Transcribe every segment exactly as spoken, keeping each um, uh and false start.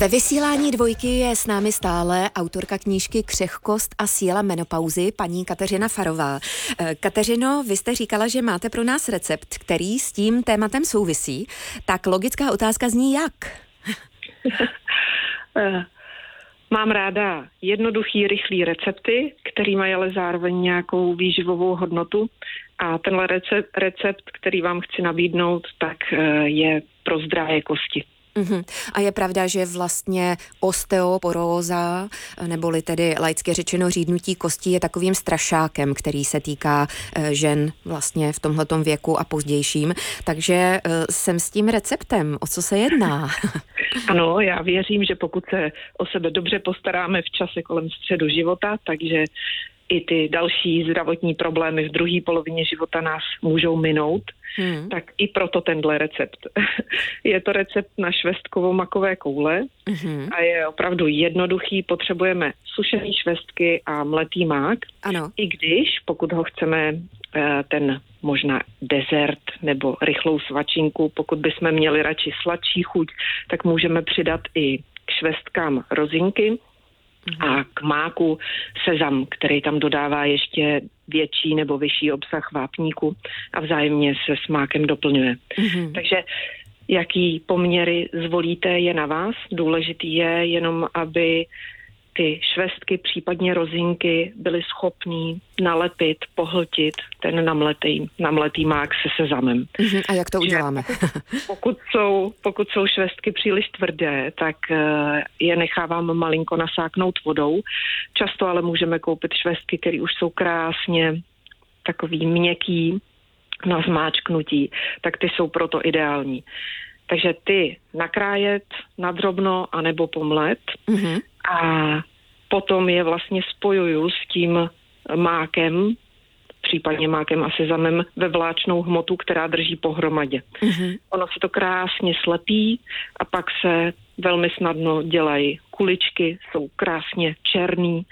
Ve vysílání Dvojky je s námi stále autorka knížky Křehkost a síla menopauzy, paní Kateřina Farová. Kateřino, vy jste říkala, že máte pro nás recept, který s tím tématem souvisí. Tak logická otázka zní jak? Mám ráda jednoduchý, rychlý recepty, který mají ale zároveň nějakou výživovou hodnotu. A tenhle recept, recept, který vám chci nabídnout, tak je pro zdravé kosti. Uhum. A je pravda, že vlastně osteoporóza, neboli tedy laicky řečeno řídnutí kostí, je takovým strašákem, který se týká e, žen vlastně v tomhletom věku a pozdějším. Takže e, jsem s tím receptem. O co se jedná? Ano, já věřím, že pokud se o sebe dobře postaráme v čase kolem středu života, takže i ty další zdravotní problémy v druhé polovině života nás můžou minout, hmm. tak i proto tenhle recept. Je to recept na švestkovo-makové koule hmm. a je opravdu jednoduchý. Potřebujeme sušený švestky a mletý mák. Ano. I když, pokud ho chceme ten možná dezert nebo rychlou svačinku, pokud bychom měli radši sladší chuť, tak můžeme přidat i k švestkám rozinky, a k máku sezam, který tam dodává ještě větší nebo vyšší obsah vápníku a vzájemně se s mákem doplňuje. Mm-hmm. Takže jaký poměry zvolíte, je na vás. Důležitý je jenom, aby ty švestky, případně rozinky byly schopný nalepit, pohltit ten namletý, namletý mák se sezamem. Mm-hmm. A jak to uděláme? Pokud jsou, pokud jsou švestky příliš tvrdé, tak je nechávám malinko nasáknout vodou. Často ale můžeme koupit švestky, které už jsou krásně takový měkký na zmáčknutí, tak ty jsou proto ideální. Takže ty nakrájet nadrobno anebo pomlet mm-hmm. a potom je vlastně spojuju s tím mákem, případně mákem a sezamem ve vláčnou hmotu, která drží pohromadě. Mm-hmm. Ono se to krásně slepí a pak se velmi snadno dělají kuličky, jsou krásně černý,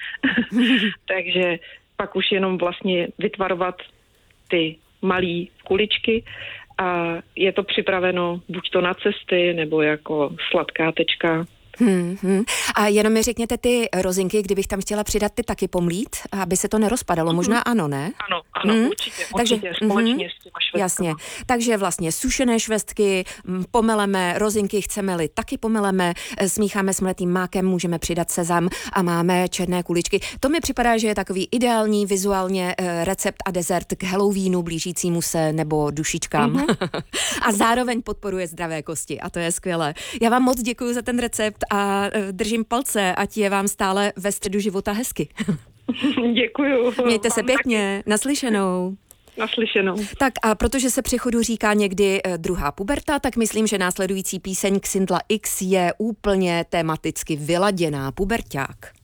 takže pak už jenom vlastně vytvarovat ty malé kuličky a je to připraveno buď to na cesty, nebo jako sladká tečka. Hmm, hmm. A jenom mi řekněte ty rozinky, kdybych tam chtěla přidat ty taky pomlít, aby se to nerozpadalo. Možná ano, ne? Ano, ano, hmm. určitě, Takže, určitě, společně mm, s těma švestkama. Jasně, takže vlastně sušené švestky pomeleme, rozinky chceme-li taky pomeleme, smícháme s mletým mákem, můžeme přidat sezam a máme černé kuličky. To mi připadá, že je takový ideální vizuálně recept a dezert k Halloweenu blížícímu se nebo dušičkám. Mm-hmm. A zároveň podporuje zdravé kosti a to je skvělé. Já vám moc děkuji za ten recept a držím palce, ať je vám stále ve středu života hezky. Děkuju. Mějte se pěkně, naslyšenou. Naslyšenou. Tak a protože se přechodu říká někdy eh, druhá puberta, tak myslím, že následující píseň Xindla X je úplně tematicky vyladěná. Puberťák.